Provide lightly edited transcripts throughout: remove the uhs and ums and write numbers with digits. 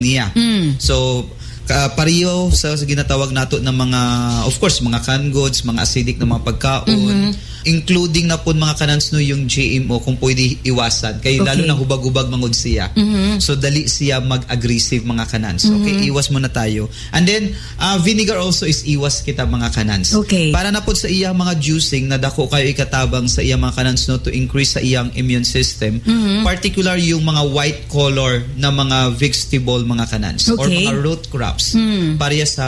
niya. So pareho sa ginatawag nato ng mga, of course, mga canned goods, mga acidic na mga pagkaon, including na po mga kanans no yung GMO kung pwede iwasan. Kaya lalo na hubag-hubag mangod siya. So dali siya mag-aggressive mga kanans. Okay, iwas muna tayo. And then vinegar also is iwas kita mga kanans. Okay. Para na po sa iyang mga juicing na dako kayo ikatabang sa iyang mga kanans no to increase sa iyang immune system. Particular yung mga white color na mga vegetable mga kanans or mga root crops. Pareha sa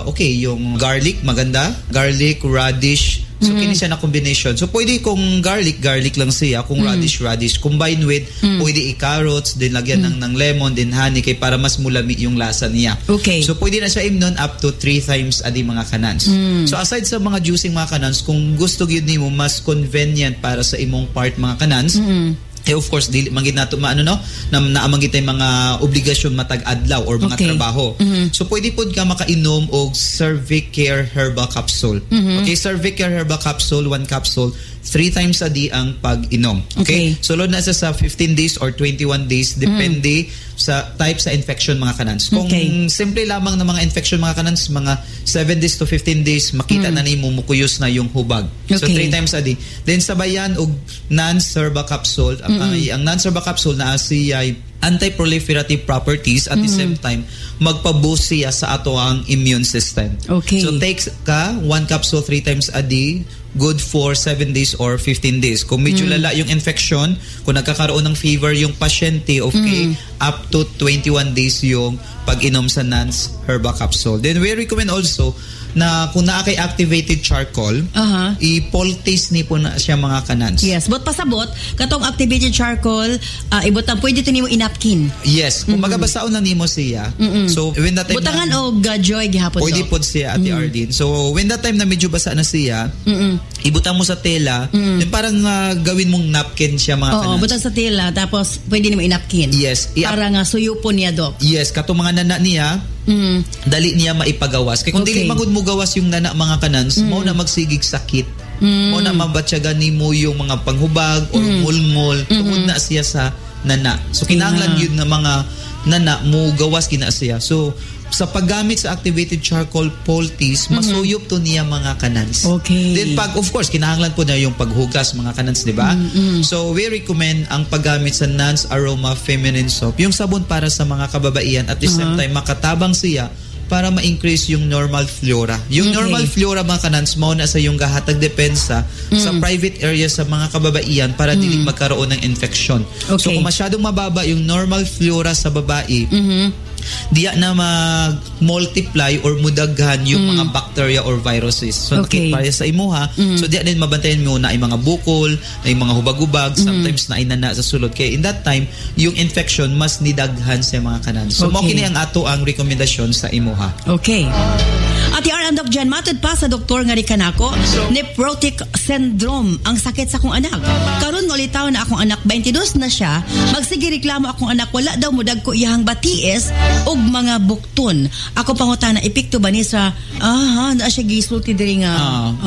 yung garlic maganda, garlic, radish. So kini siya na combination. So pwede kung garlic lang siya, kung radish combine with pwede i-carrots, din lagyan ng lemon, din honey kay para mas mulami yung lasa niya. Okay. So pwede na siya imnon up to 3 times a day mga kanans. So aside sa mga juicing mga kanans, kung gusto gyud nimo mas convenient para sa imong part mga kanans, of course dili man gid nato maano no naamang gid tay mga obligasyon matag adlaw or mga trabaho. So pwede pod ka makainom og Cervicare herbal capsule. Okay, Cervicare herbal capsule, 1 capsule 3 times a day ang pag-inom. Okay? Sulod na sa 15 days or 21 days depende sa type sa infection mga kanans. Kung simple lamang na mga infection mga kanans, mga 7 days to 15 days makita na nimo mukuyos na yung hubag. So 3 times a day. Then sabayan og non-herbal capsule. Ang non-herbal capsule na siya anti-proliferative properties at the same time magpa-boost siya sa ato ang immune system. Okay. So take ka 1 capsule 3 times a day, good for 7 days or 15 days. Kung medyo lala yung infection, kung nagkakaroon ng fever yung pasyente, up to 21 days yung pag-inom sa Nance Herbal Capsule. Then we recommend also na kung naa kay activated charcoal, i-poultice ni po na siya mga kanans. Yes, but pasabot, katong activated charcoal, ibutang pwede ito nimo inapkin. Yes, kung magabasaon na nimo siya, so when that time butangan o gajoy gihapon pwede po siya Ate Arlene. So when that time na medyo basa na siya, ibutang mo sa tela, then parang gawin mong napkin siya mga kanans. Oo, butang sa tela, tapos pwede nimo inapkin. Yes. Para nga suyupon niya, Dok. Yes, katong mga nana niya, dali niya maipagawas. Kaya kung dili magud mo gawas yung nana mga kanans, mo na magsigig sakit. Mo na mabatyagan nimo yung mga panghubag or mulmol tungod na siya sa nana. So kinahanglan yun na mga nana mo gawas kina siya. So sa paggamit sa activated charcoal poultice, masuyop to niya mga kanans. Okay. Then pag, of course, kinahanglan po na yung paghugas mga kanans, di ba? So we recommend ang paggamit sa Nance Aroma Feminine Soap, yung sabon para sa mga kababaihan at the same time makatabang siya para ma-increase yung normal flora. Yung normal flora mga kanans, mao na sa yung gahatag depensa sa private area sa mga kababaihan para dili magkaroon ng infection. So kung masyadong mababa yung normal flora sa babae, diya na mag-multiply or mudaghan yung mga bacteria or viruses. So para sa imuha, so diya din mabantayan mo na ay mga bukol, na ay mga hubag-hubag, sometimes na ay nana sa sulod. Kaya in that time, yung infection mas nidaghan sa mga kanan. So mo kini ang ato ang rekomendasyon sa imuha. Okay. Ati Arandok dyan, matod pa sa doktor nga kanako, nephrotic syndrome ang sakit sa akong anak. Karon ngolitaw na akong anak, 22 na siya, magsige reklamo akong anak, wala daw mudag ko iyang batiis og mga bukton. Ako pangutana, epekto ba ni sa na siya gisulti diri nga.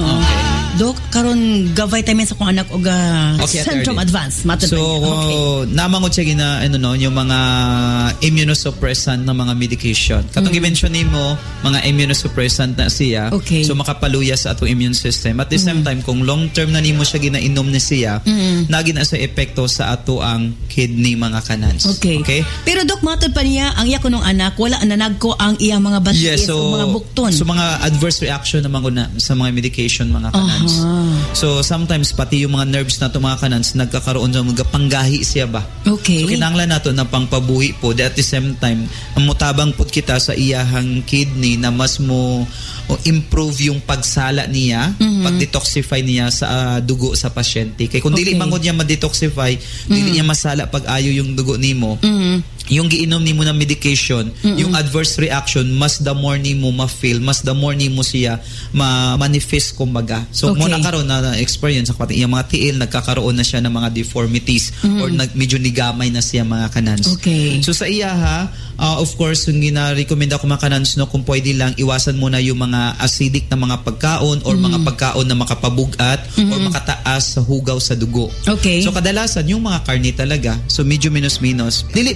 Dok, karon ga vitamins akong anak og syndrome advance. Matod so namangot siya gina yung mga immunosuppressant na mga medication. Katong i-mention nimo, mga immunosuppressant na siya. So makapaluya sa atong immune system. At the same time, kung long term na nimo siya ginainom ni siya, nagina sa epekto sa ato ang kidney mga kanans. Okay? Pero Dok, matod pa niya, ang iya kunong anak, wala nanagko ang iyang mga batis o mga bukton. So mga adverse reaction naman sa mga medication mga kanans. So sometimes pati yung mga nerves na ito mga kanans nagkakaroon ng mga panggahi siya ba. So kinahanglan nato na pangpabuhi po. At the same time, mutabang po kita sa iyahang kidney na mas mo improve yung pagsala niya, pag-detoxify niya sa dugo sa pasyente. Kaya kung dili mangod niya ma-detoxify, dili niya masala pag-ayo yung dugo nimo, yung giinom nimo na medication, yung adverse reaction, mas the more nimo ma-feel, mas the more nimo siya ma-manifest kumbaga. So mo nakaroon na experience sa yung mga tiil, nagkakaroon na siya ng mga deformities or medyo nigamay na siya mga kanans. So sa iya of course, yung gina-recommend ako mga kanans, kung pwede lang, iwasan muna yung mga acidic na mga pagkaon or mga pagkaon na makapabugat or makataas sa hugaw sa dugo. So kadalasan, yung mga karne talaga, so medyo minus-minus, dili man siya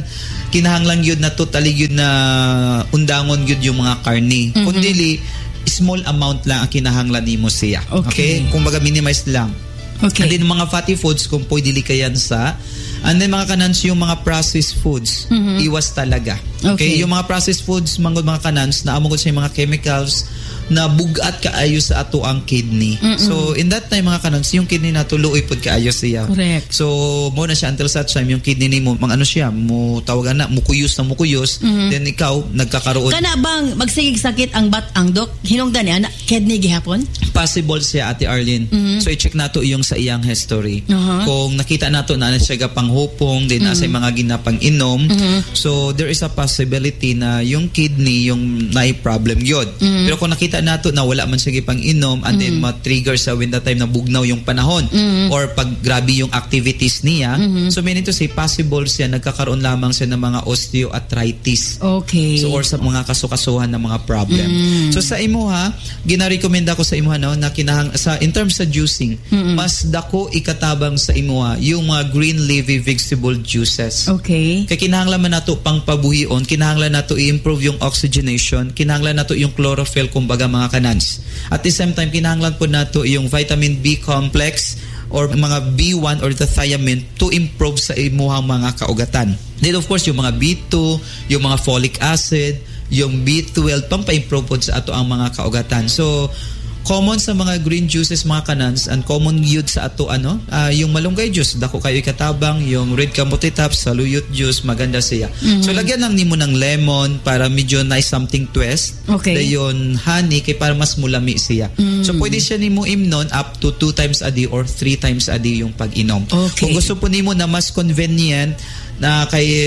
kinahanglan yun na totally yun na undangon yun yung mga karni. Kundi small amount lang ang kinahanglan nimo siya. Okay? Kumbaga minimize lang. Okay. And then mga fatty foods kung pwede kayan sa. And then mga kanans yung mga processed foods, iwas talaga. Okay? Yung mga processed foods, mga kanans na among sa mga chemicals na bugat kaayo sa ato ang kidney. So in that time mga kanans, yung kidney nato luoy pud kaayo siya. Correct. So mo na siya until such time yung kidney nimo ano siya, mo tawagan na mukuyos, then ikaw nagkakaroon. Kana bang magsigig sakit ang batang dok? Hinungdan niya kidney gihapon? Possible siya Ate Arlene. So i-check nato yung sa iyang history. Kung nakita nato na siya panghupong din nasa mga ginapang inom, so there is a possibility na yung kidney yung naay problem yun. Pero kung nakita nato na wala man sige pang inom and then ma-trigger sa when that time na bugnaw yung panahon or pag grabe yung activities niya, so meaning to say possible siya nagkakaroon lamang siya ng mga osteoarthritis. Okay. So or sa mga kasukasuhan ng mga problem. So sa imuha, gina-recommenda ko sa imuha no na in terms sa juicing, mas dako ikatabang sa imuha yung mga green leafy vegetable juices. Okay. Kaya kinahanglan man nato pang pabuhion, kinahanglan nato i-improve yung oxygenation, kinahanglan nato yung chlorophyll kumbaga mga kanans. At the same time, kinahanglan po nato yung vitamin B complex or mga B1 or the thiamine to improve sa imuhang mga kaugatan. Then of course, yung mga B2, yung mga folic acid, yung B12, pampa-improve po sa ato ang mga kaugatan. So, common sa mga green juices mga kanans and common yun sa ato yung malunggay juice dako kayo ikatabang, yung red kamote tops saluyot juice maganda siya. So lagyan lang nimo ng lemon para medyo nice something twist. Dayon honey kay para mas mulami siya. So pwede siya nimo imnon up to 2 times a day or 3 times a day yung pag-inom. Kung gusto po nimo na mas convenient na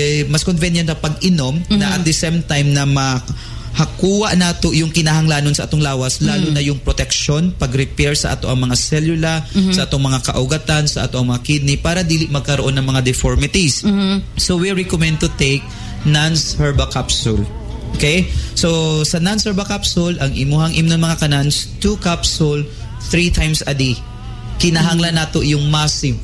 pag-inom na at the same time na hakuha nato yung kinahanglanon sa atong lawas, lalo na yung protection, pag-repair sa ato ang mga cellula, sa atong mga kaugatan, sa ato ang mga kidney para dili magkaroon ng mga deformities. So we recommend to take Nance Herba Capsule. Okay? So sa Nance Herba Capsule, ang imuhang imnon mga kanans, 2 capsule 3 times a day. Kinahanglan nato yung massive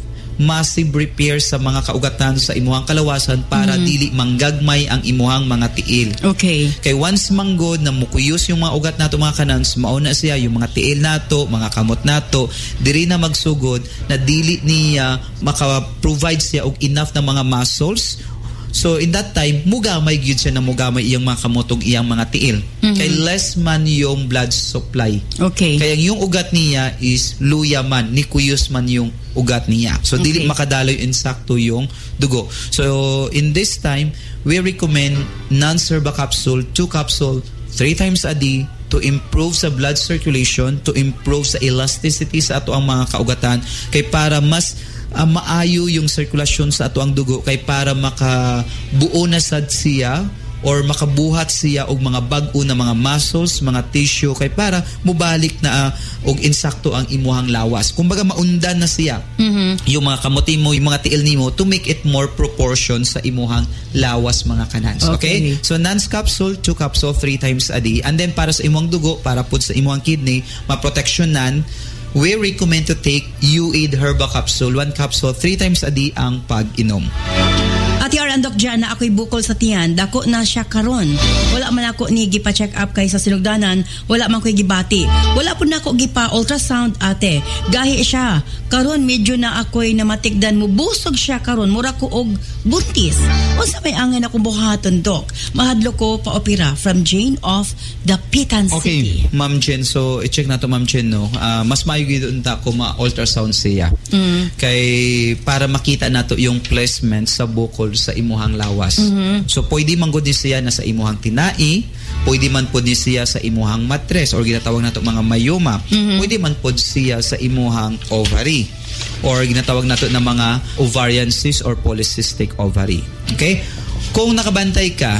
repair sa mga kaugatan sa imuhang kalawasan para dili manggagmay ang imuhang mga tiil. Okay. Kay once manggod na mukuyos yung mga ugat nato mga kanans, mauna siya yung mga tiil nato, mga kamot nato, diri na magsugod na dili niya maka-provide siya og enough na mga muscles. So in that time, mugamay gyud siya na mugamay iyang mga kamotog iyang mga tiil. Kay less man yung blood supply. Okay. Kaya yung ugat niya is luya man, nikuyos man yung ugat niya. So dili makadaloy insakto yung dugo. So in this time, we recommend Nance Herba Capsule, 2 capsule 3 times a day to improve sa blood circulation, to improve sa elasticity sa ato ang mga kaugatan kay para mas maayo yung sirkulasyon sa ato ang dugo kay para makabuo na sad siya or makabuhat siya og mga bag-o na mga muscles, mga tissue kay para mubalik na og insakto ang imuhang lawas. Kumbaga maundan na siya. Yung mga kamote mo, yung mga tiil nimo to make it more proportion sa imuhang lawas mga kanans. Okay? So Nance capsule, 2 capsule 3 times a day. And then para sa imuhang dugo, para pud sa imuhang kidney, maproteksyonan, we recommend to take UAID Herba Capsule, 1 capsule 3 times a day ang pag-inom. Ati Arandok dyan na ako'y bukol sa tiyan, dako na siya karon. Wala man ako ni gipa-check up kay sa sinugdanan, wala man ko'y gibati. Wala po na ako gipa-ultrasound ate. Gahi siya. Karon medyo na ako'y namatigdan mo. Busog siya karon. Mura ko og buntis. O sa may angin akong buhaton, Dok. Mahadlo ko pa-opera from Jane of the Pitan City. Okay, Ma'am Jen. So, i-check na to Ma'am Jen, no? Mas mayo gid unta ko ma-ultrasound siya. Kay para makita nato yung placement sa bukol sa imuhang lawas. So pwede man gud siya na sa imuhang tinai, pwede man pod siya sa imuhang matres or ginatawag nato mga myoma. Pwede man pod siya sa imuhang ovary or ginatawag nato na mga ovarian cyst or polycystic ovary. Okay? Kung nakabantay ka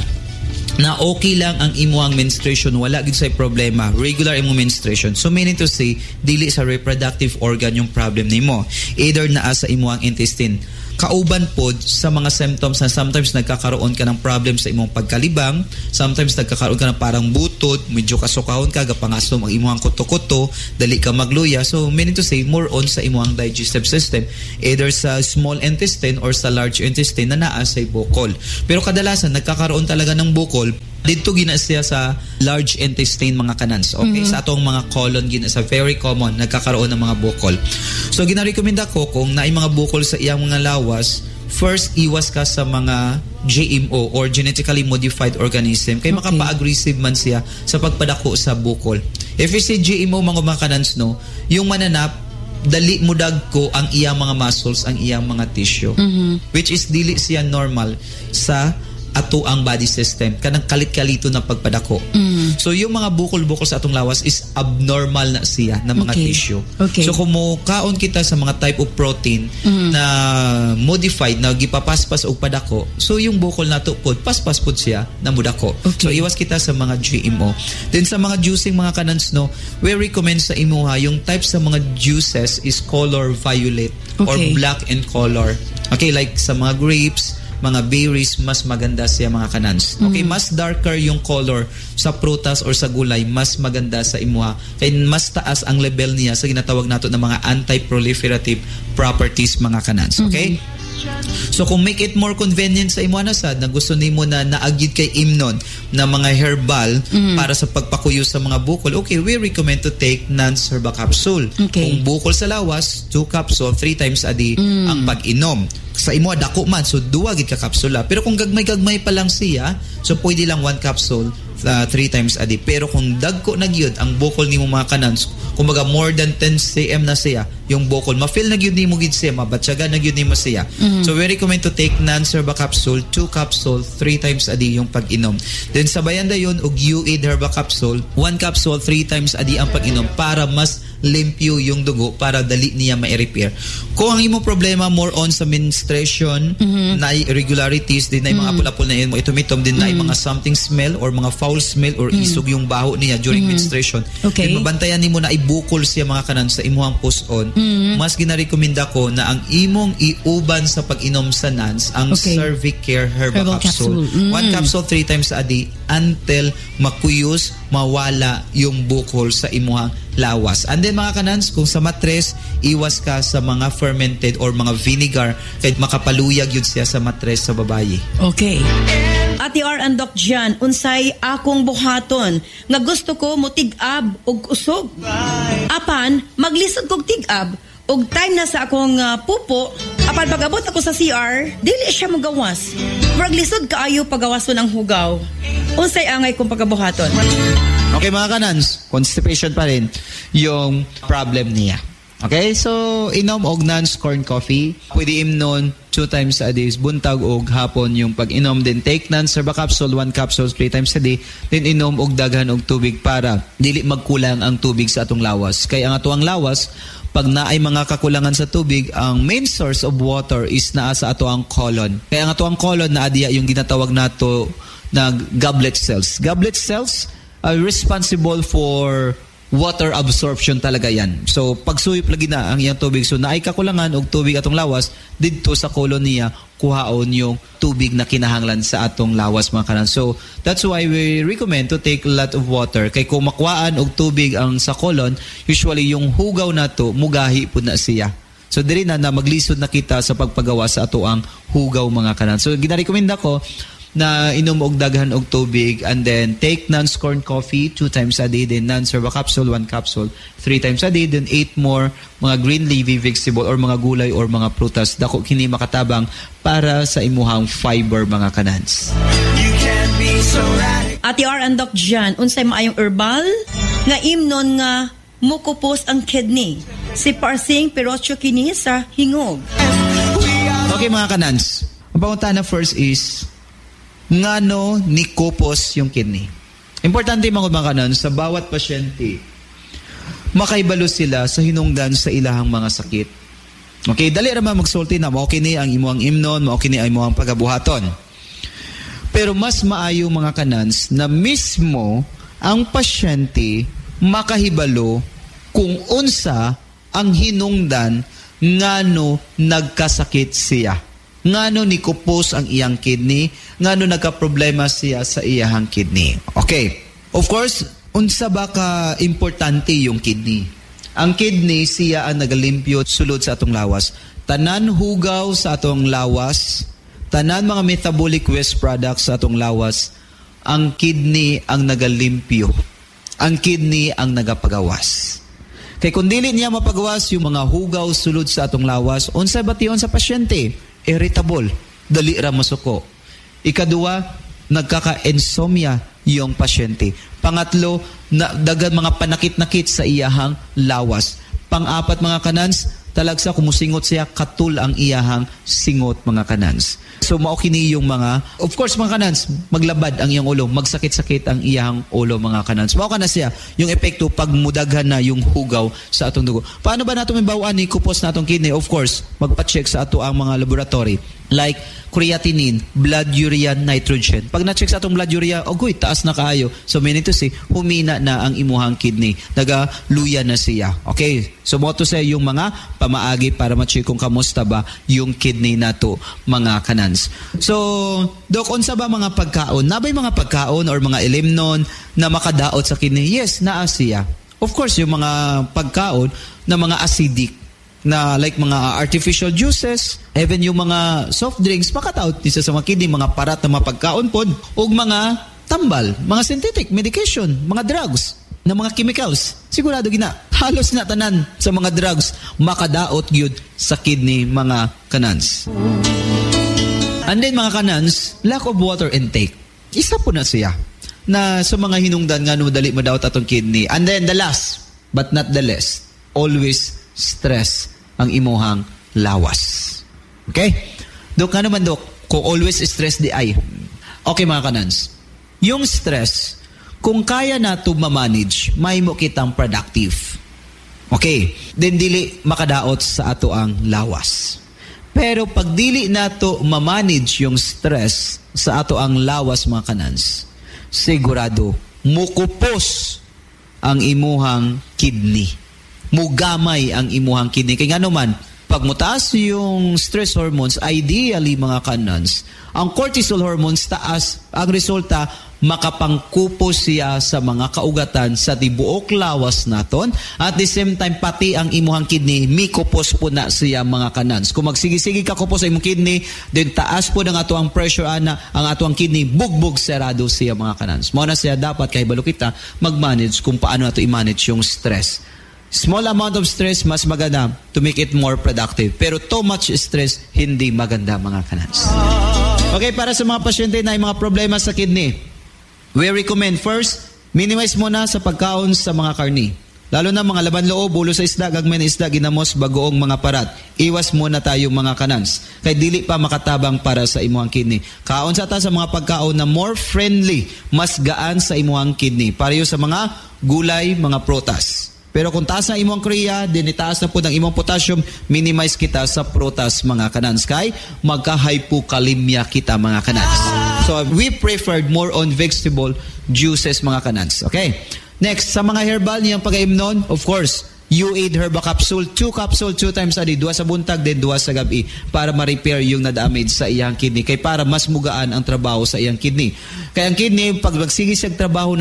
na okay lang ang imuhang menstruation, wala gid say problema, regular imong menstruation. So meaning to say, dili sa reproductive organ yung problem nimo. Either naa sa imuhang intestine. kauban pod sa mga symptoms na sometimes nagkakaroon ka ng problem sa imong pagkalibang, sometimes nagkakaroon ka ng parang butod, medyo kasukahon ka, gapangasom ang imong kuto-kuto, dali ka magluya. So, meaning to say, more on sa imong digestive system, either sa small intestine or sa large intestine na naa sa bukol. Pero kadalasan, nagkakaroon talaga ng bukol dito gina siya sa large intestine mga kanans. Okay? Sa atong mga colon gina sa very common nagkakaroon ng mga bukol. So gina-recommenda ko kung naay mga bukol sa iyang mga lawas, first iwas ka sa mga GMO or genetically modified organism kay makapa-aggressive man siya sa pagpadako sa bukol. If you say GMO mga kanans no, yung mananap dali mudag ko ang iyang mga muscles, ang iyang mga tissue. Which is dili siya normal sa ato ang body system kanang kalit-kalito na pagpadako. So yung mga bukol-bukol sa atong lawas is abnormal na siya na mga tissue. So kung mo kaon kita sa mga type of protein na modified na gipapaspas og padako, so yung bukol nato pod paspas pod siya na mudako. So iwas kita sa mga GMO. Then sa mga juicing mga kanans no, we recommend sa imuha yung type sa mga juices is color violet or black in color. Okay, like sa mga grapes, mga berries, mas maganda siya mga kanans. Okay, mas darker yung color sa prutas or sa gulay, mas maganda sa imuha. Kaya mas taas ang level niya sa ginatawag nato na mga anti-proliferative properties mga kanans. Okay? So kung make it more convenient sa imo na sad na gusto nimo na naagid kay imnon na mga herbal para sa pagpakuyo sa mga bukol, okay, we recommend to take Nance Herbal Capsule. Kung bukol sa lawas, 2 capsule 3 times a day ang pag-inom. Sa imo dako man, so 2 gid ka kapsula. Pero kung gagmay pa lang siya, so pwede lang 1 capsule 3 times a day. Pero kung dagko na gyud ang bukol nimo mga kanans, kumbaga more than 10 cm na siya yung bukol, ma-feel na gyud nimo gid siya, mabatsaga na gyud nimo siya. So we recommend to take Nance Herbal Capsule 2 capsule 3 times a day yung pag-inom. Then sabayan dayon og U8 Herbal Capsule 1 capsule 3 times a day ang pag-inom para mas limpyo yung dugo para dali niya ma-repair. Kung ang imo problema more on sa menstruation, na irregularities, din na mga apul-apul na imo itumitom, din na mga something smell or mga foul smell or isog yung baho niya during menstruation. Then mabantayan nimo na ibukol siya mga kanan sa imuhang puson. Mas ginarekomenda ko na ang imong iuban sa pag-inom sa Nance ang Cervicare Herbal Capsule. 1 capsule 3 times a day until makuyos, mawala yung bukol sa imuhang lawas. And then mga kanans, kung sa matres, iwas ka sa mga fermented or mga vinegar kahit makapaluyag yun siya sa matres sa babayi. Okay. Ate R and Doc Jan, unsay akong buhaton nga gusto ko mo tig-ab og usog. Apan, maglisod kog tig-ab og time na sa akong pupo, apan pag-abot ako sa CR, dili siya magawas. Maglisod kaayo pagawason ang hugaw. Unsay angay kong pagabuhaton? Okay mga kanans, constipation pa rin yung problem niya. Okay, so inom og Nance corn coffee. Pwede imnon 2 times a day, buntag og hapon yung pag-inom. Then take Nance Herbal Capsule 1 capsule 3 times a day. Then inom og daghan og tubig para dili magkulang ang tubig sa atong lawas. Kaya ang atong lawas, pag naay mga kakulangan sa tubig, ang main source of water is naa sa ato ang colon. Kaya ang ato ang colon naa diya yung ginatawag nato na goblet cells. Goblet cells are responsible for water absorption talaga yan. So pagsuyop lagi na ang iyang tubig, so naay kakulangan og tubig atong lawas, didto sa colon niya kuhaon yung tubig na kinahanglan sa atong lawas mga kanan. So that's why we recommend to take a lot of water. Kay kung makuhaan og tubig ang sa colon, usually yung hugaw nato mugahi pud na siya. So diri na maglisod na kita sa pagpagawa sa ato ang hugaw mga kanan. So ginarekomenda ko na inom og daghan og tubig, and then take Nance corn coffee 2 times a day, then Nance Herbal Capsule 1 capsule 3 times a day, then 8 more mga green leafy vegetable or mga gulay or mga prutas dako kini makatabang para sa imuhang fiber mga kanans. Ate R and Doc Jan, unsay maayong herbal nga imnon nga mukupos ang kidney? Si Parsing Pirotio kini sa hingog. Okay mga kanans, ang pangutana first is ngano ni kupos yung kidney. Importante mga kanan sa bawat pasyente, makaibalo sila sa hinungdan sa ilahang mga sakit. Okay, dali ra magsulti na mao kini ang imuang imnon, mao kini ang imuang pagabuhaton. Pero mas maayo mga kanans na mismo ang pasyente makahibalo kung unsa ang hinungdan ngano nagkasakit siya. ngano ni kupos ang iyang kidney, ngano nagka-problema siya sa iyang kidney. Okay. Of course, unsa ba ka importante yung kidney? Ang kidney siya ang nagalimpyo sulod sa atong lawas. Tanan hugaw sa atong lawas, tanan mga metabolic waste products sa atong lawas, ang kidney ang nagalimpyo. Ang kidney ang nagapagawas. Kay kung dili niya mapagawas yung mga hugaw sulod sa atong lawas, unsa bation sa pasyente? Irritable, dali ra masuko. Ikaduwa, nagkaka-insomnia yung pasyente. Pangatlo, dagan mga panakit-nakit sa iyahang lawas. Pang-apat mga kanans, talagsa kumusingot siya katul ang iyahang singot mga kanans. So mao kini yung mga, of course mga kanans, maglabad ang iyang ulo, magsakit-sakit ang iyang ulo mga kanans. Mao kana siya yung epekto pag mudaghan na yung hugaw sa atong dugo. Paano ba nato mibawaan ni kupos na atong kidney? Of course, magpa-check sa ato ang mga laboratory like creatinine, blood urea nitrogen. Pag na-check sa atong blood urea, ogoy, taas na kaayo. So meaning to say, humina na ang imuhang kidney. Nagaluya na siya. Okay? So mo to say yung mga pamaagi para ma-check kung kamusta ba yung kidney nato mga kanans. So, Dok, unsa ba mga pagkaon? Nabay mga pagkaon or mga ilimnon na makadaot sa kidney? Yes, naa siya. Of course, yung mga pagkaon na mga acidic, na like mga artificial juices, even yung mga soft drinks, makataot nisa sa mga kidney, mga parat na mga pagkaon po, o mga tambal, mga synthetic medication, mga drugs, na mga chemicals. Sigurado gina, halos na tanan sa mga drugs, makadaot yun sa kidney mga kanans. And then mga kanans, lack of water intake. Isa po na siya, na sa mga hinungdan nga no, dali madaot atong kidney. And then the last, but not the least, always stress ang imuhang lawas. Okay? Dok, ano man, Dok? Kung always stress di ay. Okay mga kanans. Yung stress, kung kaya na ito ma-manage, may mo kitang productive. Okay? Then dili makadaot sa ato ang lawas. Pero pag dili na ito ma-manage yung stress sa ato ang lawas mga kanans, sigurado, mukupos ang imuhang kidney. Mugamay ang imuhang kidney. Kaya nga naman, pag mutaas yung stress hormones, ideally mga kanans, ang cortisol hormones taas, ang resulta, makapangkupo siya sa mga kaugatan sa tibuok lawas naton. At the same time, pati ang imuhang kidney, mikupos po na siya mga kanans. Kung magsigi-sige ka kupos sa imong kidney, then taas po ng ato ang pressure, ang ato ang kidney, bugbog serado siya mga kanans. Muna siya dapat, kahibalo kita, mag-manage kung paano nato i-manage yung stress. Small amount of stress, mas maganda to make it more productive. Pero too much stress, hindi maganda mga kanans. Okay, para sa mga pasyente na may mga problema sa kidney, we recommend first, minimize muna sa pagkaon sa mga karni. Lalo na mga laban loob, ulo sa isda, gagmay na isda, ginamos, bagoong mga parat. Iwas muna tayo mga kanans. Kaya dili pa makatabang para sa imuhang kidney. Kaon sa ta sa mga pagkaon na more friendly, mas gaan sa imuhang kidney. Pareho sa mga gulay, mga prutas. Pero kung taas na imong kriya, din itaas na po ng imong potassium, minimize kita sa prutas mga kanans. Kay magka-hypokalemia kita mga kanans. So we preferred more on vegetable juices mga kanans. Okay? Next, sa mga herbal niyang pag-aimnon, of course, U8 Herba Capsule, 2 capsule 2 times a day, 2 sa buntag, then 2 sa gabi, para ma-repair yung na-damage sa iyang kidney. Kay para mas mugaan ang trabaho sa iyang kidney. Kaya ang kidney, pag magsige siya trabaho,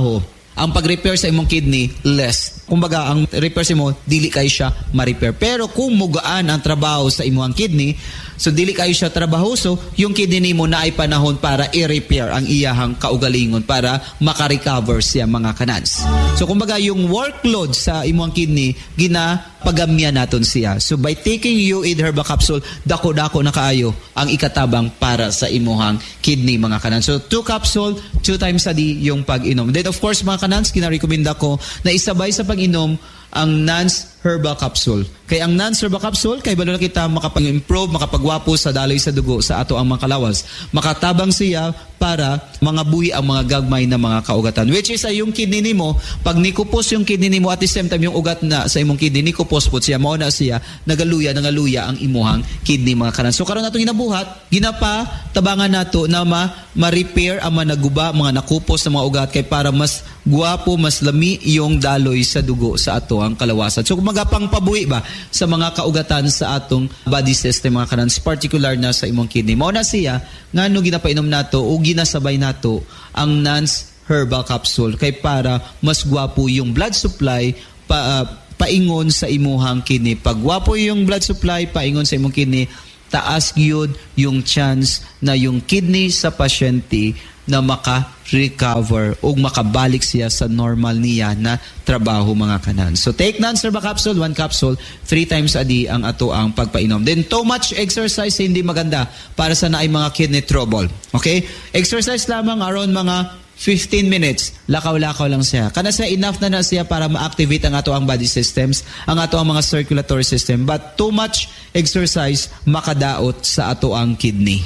ang pag-repair sa imong kidney, less. Kumbaga, ang repair sa imo, dili kayo siya ma-repair. Pero kung mugaan ang trabaho sa imong kidney, so dili kayo siya trabahoso, yung kidney mo na ay panahon para i-repair ang iyahang kaugalingon para makarecover siya mga kanans. So kumbaga, yung workload sa imong kidney, ginapagamya naton siya. So by taking U8 Herba Capsule, dako-dako na kaayo ang ikatabang para sa imong kidney mga kanans. So 2 capsule, 2 times a day yung pag-inom. Then of course mga kanans, kinarekomenda ko na isabay sa pag-inom ang Nance Herba Capsule. Kaya ang Nance Herba Capsule, kay balo na kita makapag-improve, makapagwapo sa daloy sa dugo sa ato ang mga kalawas. Makatabang siya para mga buhi ang mga gagmay na mga kaugatan. Which is yung kidney nimo, pag nikupos yung kidney nimo at the same time yung ugat na sa imong kidney, nikupos po siya, mauna siya, nagaluya ang imuhang kidney mga kanan. So karon natong ginabuhat, ginapa, tabangan nato na ma-repair ang mga naguba, mga nakupos na mga ugat, kay para mas guwapo, mas lami yung daloy sa dugo sa ato ang kalawasan. So kumaga pangpabuhi ba sa mga kaugatan sa atong body system mga kanans, particular na sa imong kidney. Mao na siya ngano ginapainom nato o ginasabay nato ang Nance Herbal Capsule kay para mas gwapo yung blood supply paingon sa imuhang kidney. Pag gwapo yung blood supply paingon sa imong kidney, taas gyud yung chance na yung kidney sa pasyente na maka-recover o makabalik siya sa normal niya na trabaho mga kanan. So take Nance Herbal Capsule, 1 capsule 3 times a day ang ato ang pagpainom. Then too much exercise hindi maganda para sa naay mga kidney trouble. Okay? Exercise lamang around mga 15 minutes, lakaw-lakaw lang siya. Kana siya enough na siya para ma-activate ang ato ang body systems, ang ato ang mga circulatory system. But too much exercise makadaot sa ato ang kidney.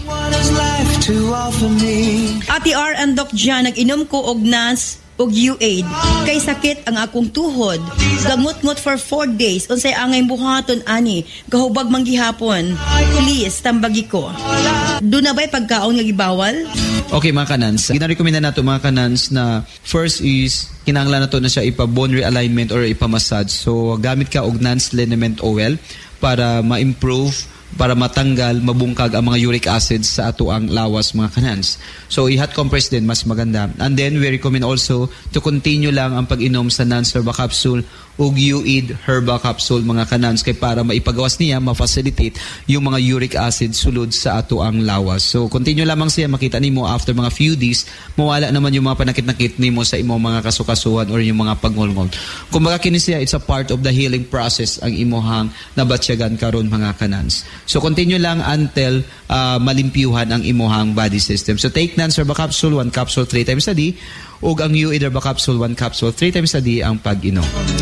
Ate R and Doc Jan, nag-inom ko og Nance og U-Aid kay sakit ang akong tuhod. Gamot-ngot for 4 days. Unsay angay buhaton ani, gahubag man gihapon. Please tambagi ko. Do na ba'y pagkaon nga gibawal? Okay mga kanans, ginarekomenda nato mga kanans na first is kinahanglan nato na siya ipa-bone realignment or ipa-massage. So gamit ka og Nance liniment oil para ma-improve, para matanggal, mabungkag ang mga uric acid sa ato ang lawas mga kanans. So i-hot compress din mas maganda. And then we recommend also to continue lang ang pag-inom sa Nance Herbal Capsule ug U-Aid Herbal Capsule mga kanans kay para maipagawas niya, ma-facilitate yung mga uric acid sulod sa ato ang lawas. So continue lamang siya, makita nimo after mga few days mawala naman yung mga panakit-nakit nimo sa imong mga kasukasuhan or yung mga pagngolngol. Kumbaga kini siya, it's a part of the healing process ang imuhang nabatsyagan karon mga kanans. So continue lang until malimpyuhan ang imuhang body system. So take Nance Herbal Capsule, 1 capsule 3 times a day ug ang U-Aid Herbal Capsule, 1 capsule 3 times a day ang pag-inom.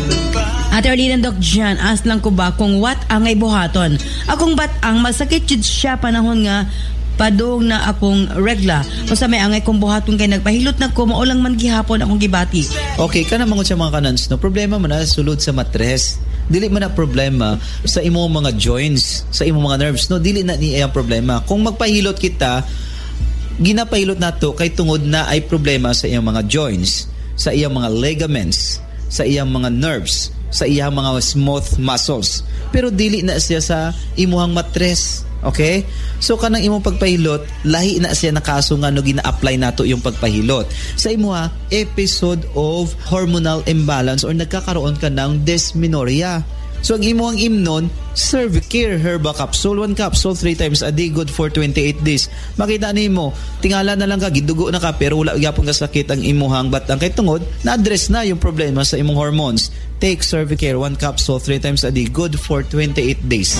Ate Arlene and Doc Jan, ask lang ko ba kung what angay buhaton? Akong batang masakit jud siya panahon nga padung na akong regla. O sa may angay kong buhaton kay nagpahilot na ko, maulang man gihapon akong gibati. Okay, kana mangon sa mga kanans, no? Problema man na sulod sa matres. Dili man na problema sa imong mga joints, sa imong mga nerves, no? Dili na niya ang problema. Kung magpahilot kita, ginapahilot nato kay tungod na ay problema sa iyang mga joints, sa iyang mga ligaments, sa iyang mga nerves, sa iyang mga smooth muscles. Pero dili na siya sa imuhang matres. Okay? So kanang imong pagpahilot, lahi na siya na kaso nga no gina-apply nato yung pagpahilot. Sa imuha episode of hormonal imbalance or nagkakaroon ka ng dysmenorrhea. So ang imong imnon, Cervicare Herbal Capsule, 1 capsule 3 times a day, good for 28 days. Makita nimo, tingala na lang ka, gidugo na ka pero wala gyapon ka sakit ang imuhang batang kay tungod na-address na yung problema sa imong hormones. Take Cervicare 1 capsule 3 times a day, good for 28 days.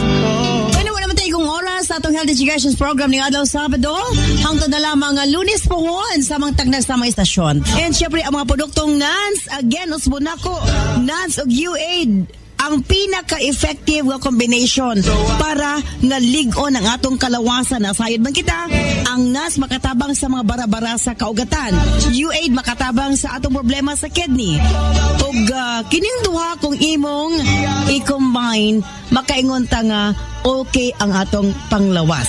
Kung oras sa atong health education program ni Adlaw Sabado hangtod na lamang Lunes pohon sa mga tagnag sa mga istasyon. And syempre ang mga produktong Nance, again usbon nako, Nance ug U-Aid ang pinaka-effective nga combination para nga lig-on ang atong kalawasan. Nasayod man kita, ang Nance makatabang sa mga bara-bara sa kaugatan, U-Aid makatabang sa atong problema sa kidney. Ug kining duha kung imong i-combine, makaingon ta nga okay ang atong panglawas.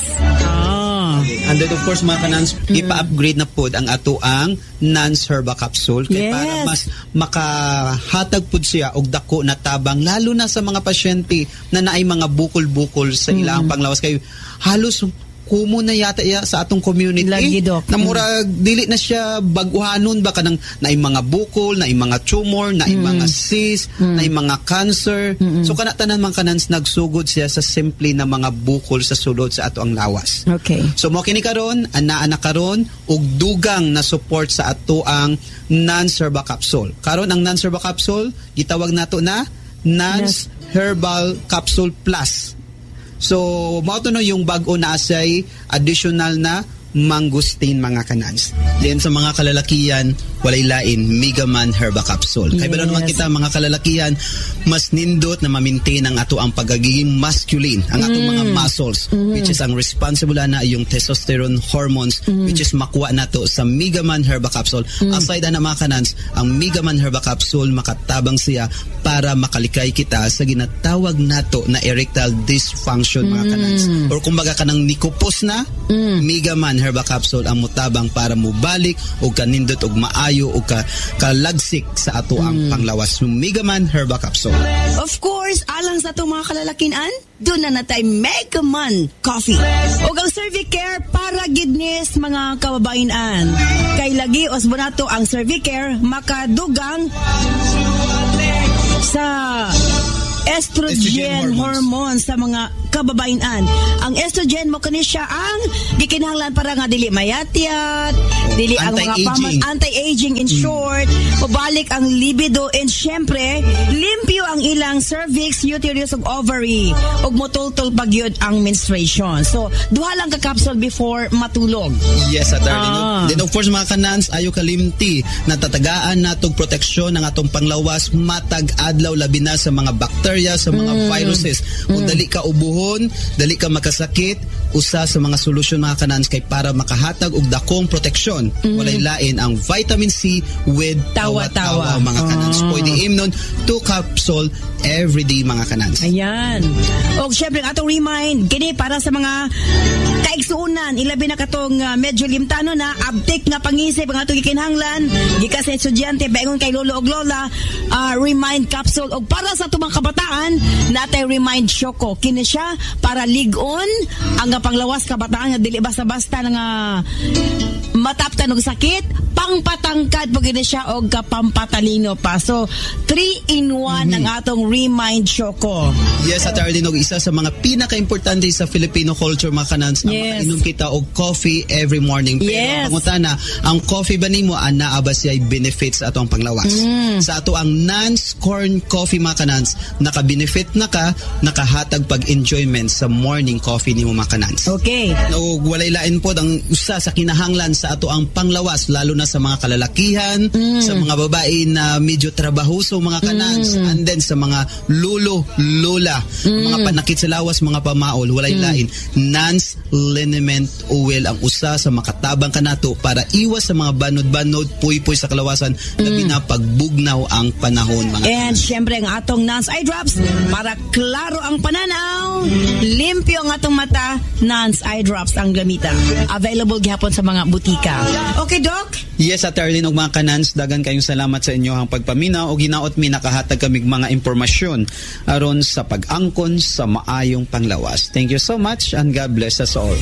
And then of course mga kanans, ipa-upgrade na po ang ato ang Nance Herbal Capsule kay para mas makahatag po siya og dako na tabang lalo na sa mga pasyente na naay mga bukol-bukol sa ilang panglawas kay halos kumo na yata sa atong community. Lagi, Doc. Na murag dili na siya baguhanon ba kanang naay mga bukol, naay mga tumor, naay mga cyst, naay mga cancer. So kana tanan man kanans nagsugod siya sa simple na mga bukol sa sulod sa ato ang lawas. Okay. So mo kini karon ana karon og dugang na support sa ato ang Nance Herbal Capsule. Karon ang Nance Herbal Capsule gitawag nato na Nance Herbal Capsule Plus. So, mao to no yung bag-o na asay additional na mangustin mga kanans. Then sa mga kalalakian, walay lain, Megaman Herbal Capsule. Kaya ba naman kita mga kalalakian, mas nindot na ma-maintain ang ato ang pagiging masculine, ang atong mga muscles, which is ang responsible na yung testosterone hormones, which is makuha nato sa Megaman Herbal Capsule. Aside na mga kanans, ang Megaman Herbal Capsule makatabang siya para makalikay kita sa ginatawag nato na erectile dysfunction mga kanans. Or kumbaga kanang nikupos na, Megaman Herbal Capsule ang mutabang para mubalik o kanindot og maayo kaayo o kalagsik sa ato ang panglawas. Megaman Herbal Capsule. Of course, alang sa itong mga kalalakinan, doon na natay Megaman Coffee. O ang Cervicare para gidnis mga kababainan. Kay lagi osbonato ang Cervicare makadugang sa estrogen hormone sa mga kababainan. Ang estrogen mo kani siya ang gikinahanglan para nga dili mayatyat, dili ang mga anti-aging in short, pabalik ang libido, and syempre limpyo ang ilang cervix, uterus ug ovary, ug motultol pagyud ang menstruation. So duha lang ka capsule before matulog. Yes, at then of course mga kanans, ayo kalimti natatagaan natong proteksyon ng atong panglawas matag adlaw labi na sa mga bacteria, sa mga viruses. Kung dali ka ubuhon, dali ka makasakit, usa sa mga solusyon mga kanans kay para makahatag og dakong proteksyon. Walay lain ang vitamin C with tawa-tawa mga kanans. Pwede imnon 2 capsule every day mga kanans. Ayan. O syempre atong remind kini para sa mga kaigsuunan, ilabi na katong medyo limtano na abtik nga pangisip ang atong gikinahanglan gikan sa estudyante baingon kay lolo og lola, remind capsule. Og para sa atong mga kabataan natay remind Choco, kini siya para ligon ang panglawas kabataan nga dili basta-basta nga mataptan og sakit, pangpatangkad po gini siya og kapampatalino pa. So 3-in-1 ang atong remind Choco. Yes, at Arlene, isa sa mga pinaka-importante sa Filipino culture mga kanans, ang makainom kita og coffee every morning. Pero pangutana, ang coffee ba nimo ana ba siya benefits sa atong panglawas? Sa ato ang non-corn coffee mga kanans, naka-benefit na ka, nakahatag pag-enjoyment sa morning coffee nimo mga kanans. Okay. No, walay lain po ang usa sa kinahanglan sa ato ang panglawas, lalo na sa mga kalalakihan, sa mga babae na medyo trabahoso mga kanans, and then sa mga lolo, lola, mga panakit sa lawas, mga pamaol, walay lain. Nance liniment oil ang usa sa makatabang kanato para iwas sa mga banod-banod, puy-puy sa kalawasan, labi na pagbugnaw ang panahon mga and syempre ang atong Nance Eye Drops para klaro ang pananaw, limpyo ang atong mata, Nance Eye Drops ang gamita. Available gihapon sa mga butika. Okay, Doc? Yes, at Arlene og mga kanans, dagan kayong salamat sa inyo ang pagpaminaw o ginaot mi nakahatag kami mga impormasyon aron sa pag-angkon sa maayong panglawas. Thank you so much and God bless us all.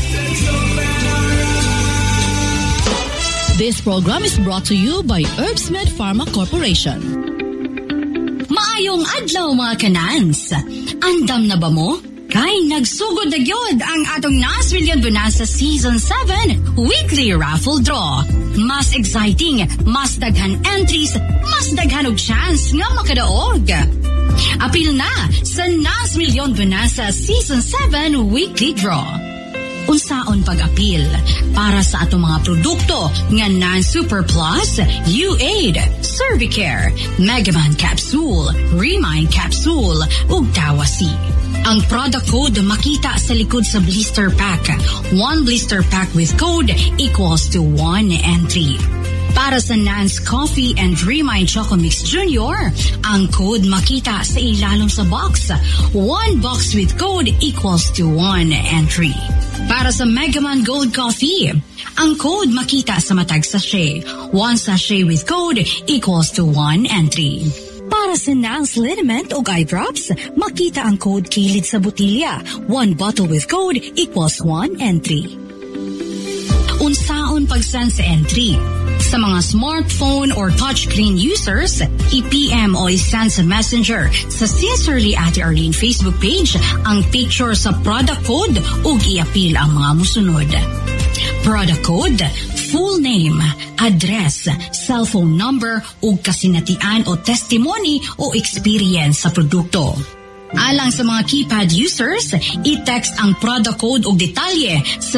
This program is brought to you by Herbsmed Pharma Corporation. Maayong adlaw mga kanans. Andam na ba mo? Kay nagsugod na gyud ang atong Nas Million Bonanza Season 7 Weekly Raffle Draw. Mas exciting, mas daghan entries, mas daghan og chance nga makadaog. Apil na sa Nas Million Bonanza Season 7 Weekly Draw. Unsaon pag-apil para sa atong mga produkto nga non-Super Plus, U8, Cervicare, Megaman Capsule, Remind Capsule, ug Tawasi. Ang product code makita sa likod sa blister pack. 1 blister pack with code equals to 1 entry. Para sa Nance Coffee and Remind Choco Mix Junior, ang code makita sa ilalom sa box. 1 box with code equals to 1 entry. Para sa Megaman Gold Coffee, ang code makita sa matag sachet. 1 sachet with code equals to 1 entry. Para sa Nance Liniment o Eye Drops, makita ang code kilid sa botilya. 1 bottle with code equals 1 entry. Unsaon pag-send sa entry? Sa mga smartphone or touchscreen users, i-PM o i-send sa Messenger sa Sincerely Ate Arlene Facebook page ang picture sa product code ug i-apil ang mga musunod. Product code, full name, address, cellphone number ug kasinatian o testimony o experience sa produkto. Alang sa mga keypad users, i-text ang product code o detalye sa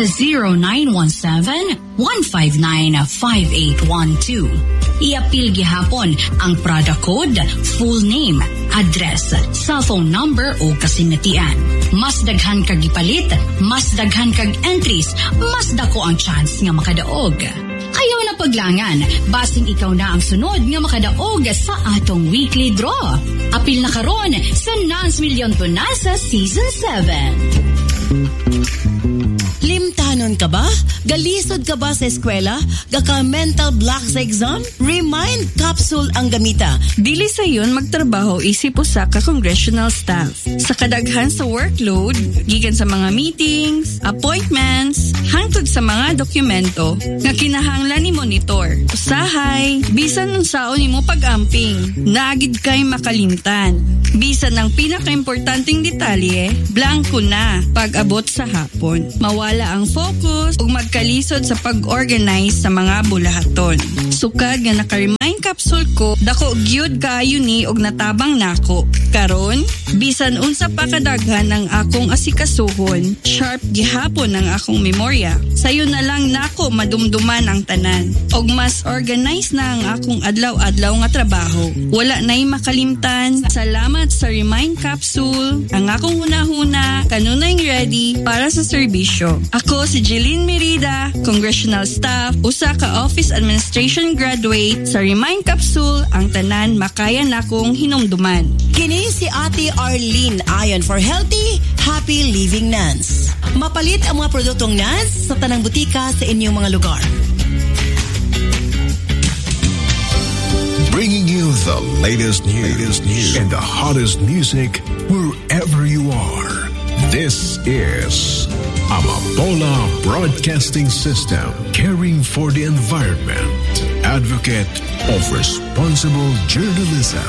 0917-159-5812. I-apil gihapon ang product code, full name, address, cellphone number o kasinatian. Mas daghan kag ipalit, mas daghan kag entries, mas dako ang chance nga makadaog. Ayaw na paglangan, basing ikaw na ang sunod nga makadaog sa atong weekly draw. Apil na karon sa Nance Million Bonanza Season 7. Limtano Ganon ka ba? Galisod ka ba sa eskwela? Gaka mental block sa exam? Remind Capsule ang gamita. Dili sa yun magtrabaho isip usa ka congressional staff. Sa kadaghan sa workload, gikan sa mga meetings, appointments, hangtod sa mga dokumento nga kinahanglan ni monitor. Usahay, bisan unsaon nimo pag-amping, naagid kay makalimtan. Bisan ng pinaka-importanting detalye, blanco na pag-abot sa hapon. Mawala ang focus ug magkalisod sa pag-organize sa mga bulahaton. Sukad nga naka-remind capsule ko, dako gyud kaayo ni og natabang nako. Karon, bisan unsa pa kadaghan ang akong asikasuhon, sharp gihapon ang akong memorya. Sayo na lang nako madumduman ang tanan. Og mas organize na ang akong adlaw-adlaw nga trabaho. Wala na'y makalimtan. Salamat sa Remind Capsule. Ang akong hunahuna, kanunay ready para sa serbisyo. Ako si Jeline Merida, Congressional Staff, usa ka Office Administration Graduate sa Remind Capsule, ang tanan makaya nakong hinumduman. Kini si Ate Arlene ayon for healthy, happy living Nans. Mapalit ang mga produktong Nans sa tanang butika sa inyong mga lugar. Bringing you the latest news and the hottest music wherever you are. This is Amapola Broadcasting System, caring for the environment, advocate of responsible journalism.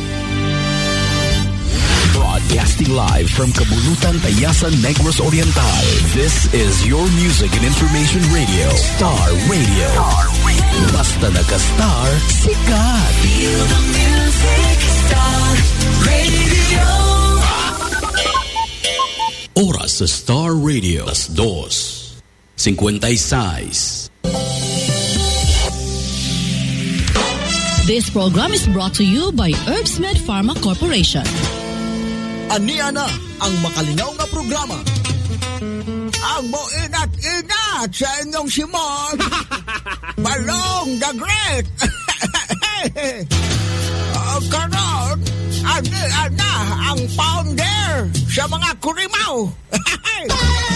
Broadcasting live from Kabulutan, Tayasan, Negros Oriental. This is your music and information radio, Star Radio. Basta naka-star, sikat. Feel the music, Star Radio. Oras sa Star Radio, 2:56. This program is brought to you by Herbsmed Pharma Corporation. Ania na ang makalinaw na programa. Ang moinat-inat sa inyong Simon. Balong the Great. Karon, ania na ang founder sa mga kurimaw.